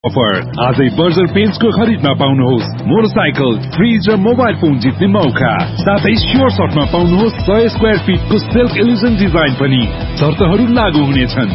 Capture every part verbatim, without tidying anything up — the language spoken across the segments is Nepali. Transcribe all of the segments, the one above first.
अफर आजै बर्जर पेन्ट्सको खरिदमा पाउनुहोस् मोटरसाइकल, फ्रिज र मोबाइल फोन जित्ने मौका। साथै स्योर सर्टमा पाउनुहोस् सय स्क्वायर फिटको सेल्फ इल्युजन डिजाइन पनि। शर्तहरू लागू हुनेछन्।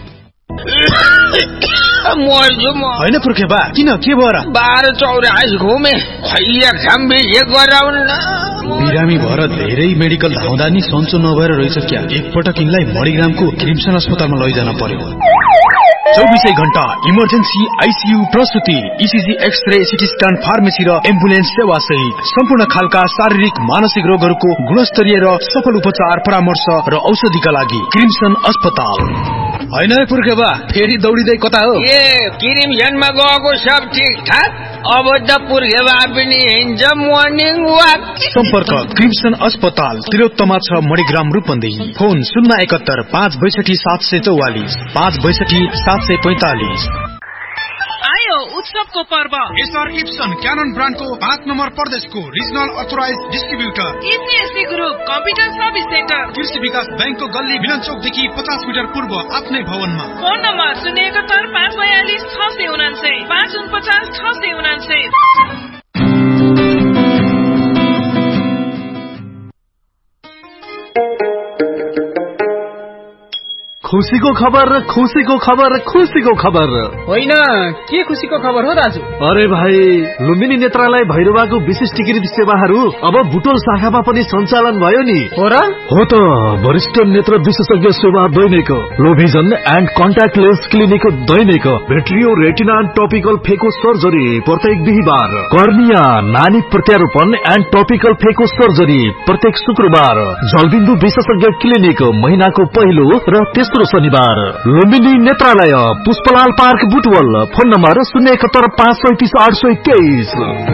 होइन पुर्खे बा किन के भयो र? बाह्र चौरास घुमे खैया खाम्बे एक गराउन बिरामी भएर धेरै मेडिकल धाउँदा नि सन्चो नभएर रहेछ क्या। एकपटक यिनलाई मणिग्रामको क्रिम्सन अस्पतालमा लैजान पर्यो। चौबिसै घण्टा emergency, ICU, प्रसुति, ECG, x-ray, CT scan, pharmacy र एम्बुलेन्स सेवा सहित सम्पूर्ण खालका शारीरिक मानसिक रोगहरूको गुणस्तरीय र सफल उपचार, परामर्श र औषधिका लागि क्रिम्सन अस्पताल। होइन पुर्खे बा फेरि दौडिँदै कता हो? ए क्रिम्सनमा गएको सब ठिक ठाक। अब त पुर्खे बा पनि हिँड्छ मर्निङ वाक। सम्पर्क क्रिम्सन अस्पताल, तिलोत्तमा छ मणिग्राम रूपन्देही। फोन शून्य एकहत्तर पाँच बैसठी सात सय चौवालिस पाँच बैसठी सात सय पैंतालिस। आयो उत्सवको पर्व। एसआर इप्सन क्यानन ब्रान्डको पाँच नम्बर प्रदेशको regional authorise distributor इसिएससी group computer service centre, कृषि विकास बैंकको गल्ली मिलन चौकदेखि पचास मिटर पूर्व आफ्नै भवनमा। फोन नम्बर शून्य एकहत्तर पाँच बयालिस छ सय उनान्सय पाँच उनपचास छ सय उनान्सय। खुसीको खबर र खुसीको खबर र खुसीको खबर होइन के खुसीको खबर हो दाजु? अरे भाइ, लुम्बिनी नेत्रालय भैरवाको विशिष्टीकृत सेवाहरू अब बुटोल शाखामा पनि सञ्चालन भयो नि। हो र? हो त। वरिष्ठ नेत्र विशेषज्ञ सेवा दैनिक, लोभिजन and contact lens clinic Dainik, भेट्रियो retina and topical फेको सर्जरी प्रत्येक बिहिबार, कर्निया नानी प्रत्यारोपण एन्ड टपिकल फेको सर्जरी प्रत्येक शुक्रबार, जलबिन्दु विशेषज्ञ क्लिनिक महिनाको पहिलो र तेस्रो शनिबार। लुम्बिनी नेत्रालय, Pushpalal park, Butwal. Phone number शून्य एकहत्तर पाँच सैतिस आठ सय तेइस।